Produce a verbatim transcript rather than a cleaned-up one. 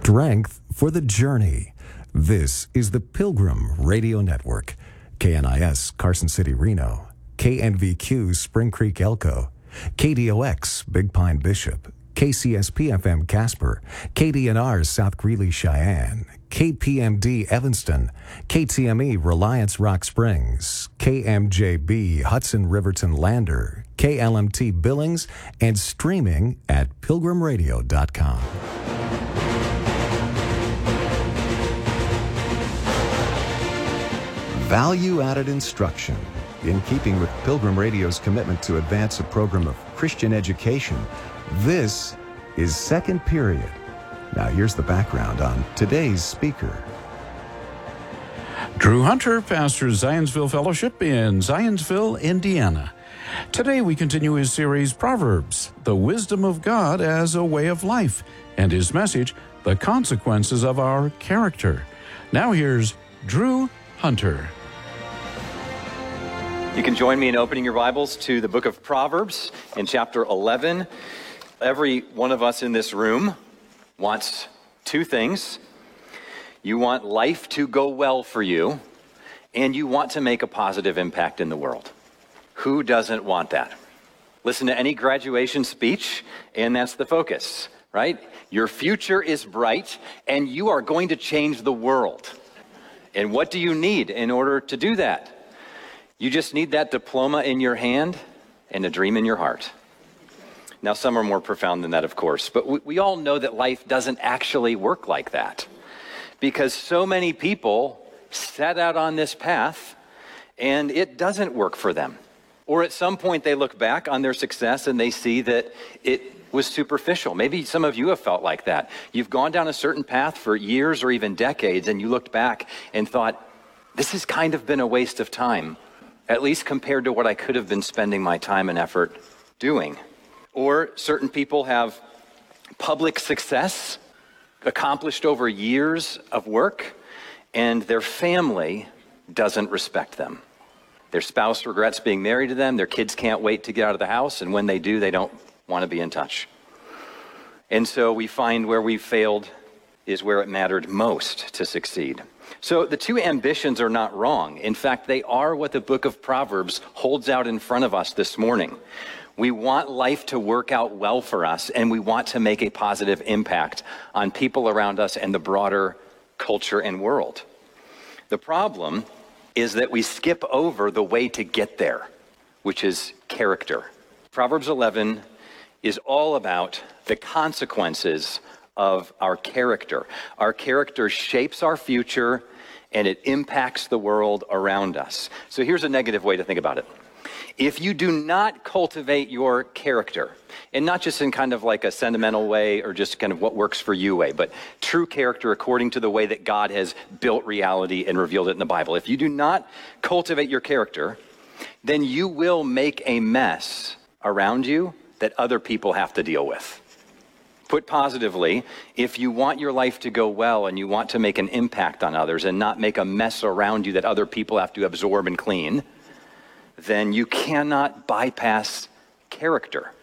strength for the journey. This is the Pilgrim Radio Network. K N I S Carson City, Reno. K N V Q Spring Creek, Elko. K D O X Big Pine, Bishop. K C S P F M Casper. K D N R South Greeley, Cheyenne. K P M D Evanston. K T M E Reliance Rock Springs. K M J B Hudson Riverton Lander. K L M T Billings, and streaming at pilgrim radio dot com. Value-added instruction. In keeping with Pilgrim Radio's commitment to advance a program of Christian education, this is second period. Now here's the background on today's speaker. Drew Hunter, pastor of Zionsville Fellowship in Zionsville, Indiana. Today we continue his series, Proverbs, the wisdom of God as a way of life, and his message, the consequences of our character. Now here's Drew Hunter. You can join me in opening your Bibles to the book of Proverbs in chapter eleven. Every one of us in this room wants two things. You want life to go well for you, and you want to make a positive impact in the world. Who doesn't want that? Listen to any graduation speech, and that's the focus, right? Your future is bright, and you are going to change the world. And what do you need in order to do that? You just need that diploma in your hand and a dream in your heart. Now, some are more profound than that, of course, but we, we all know that life doesn't actually work like that, because so many people set out on this path and it doesn't work for them. Or at some point they look back on their success and they see that it was superficial. Maybe some of you have felt like that. You've gone down a certain path for years or even decades, and you looked back and thought, this has kind of been a waste of time, at least compared to what I could have been spending my time and effort doing. Or certain people have public success accomplished over years of work, and their family doesn't respect them. Their spouse regrets being married to them, their kids can't wait to get out of the house, and when they do, they don't want to be in touch. And so we find where we failed is where it mattered most to succeed. So the two ambitions are not wrong. In fact, they are what the book of Proverbs holds out in front of us this morning. We want life to work out well for us, and we want to make a positive impact on people around us and the broader culture and world. The problem is that we skip over the way to get there, which is character. Proverbs eleven is all about the consequences of our character. Our character shapes our future, and it impacts the world around us. So here's a negative way to think about it. If you do not cultivate your character, and not just in kind of like a sentimental way or just kind of what works for you way, but true character according to the way that God has built reality and revealed it in the Bible. If you do not cultivate your character, then you will make a mess around you that other people have to deal with. Put positively, if you want your life to go well and you want to make an impact on others and not make a mess around you that other people have to absorb and clean, then you cannot bypass character.